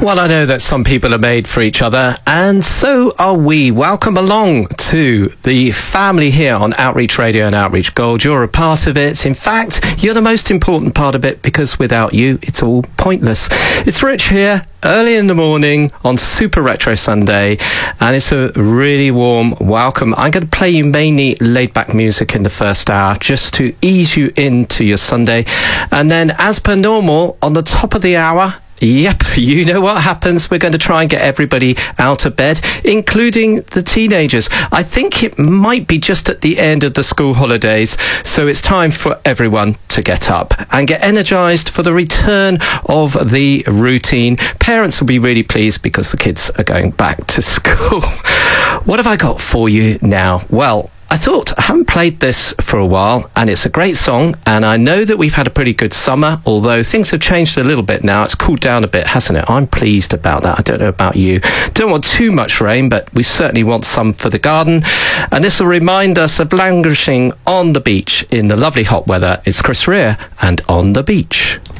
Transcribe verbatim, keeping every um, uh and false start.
Well, I know that some people are made for each other, and so are we. Welcome along to the family here on Outreach Radio and Outreach Gold. You're a part of it. In fact, you're the most important part of it, because without you, it's all pointless. It's Rich here, early in the morning on Super Retro Sunday, and it's a really warm welcome. I'm going to play you mainly laid-back music in the first hour, just to ease you into your Sunday. And then, as per normal, on the top of the hour, yep, you know what happens. We're going to try and get everybody out of bed, including the teenagers. I think it might be just at the end of the school holidays, so it's time for everyone to get up and get energized for the return of the routine. Parents will be really pleased because the kids are going back to school. What have I got for you now? Well, I thought, I haven't played this for a while, and it's a great song, and I know that we've had a pretty good summer, although things have changed a little bit now. It's cooled down a bit, hasn't it? I'm pleased about that. I don't know about you. Don't want too much rain, but we certainly want some for the garden, and this will remind us of languishing on the beach in the lovely hot weather. It's Chris Rea and On the Beach.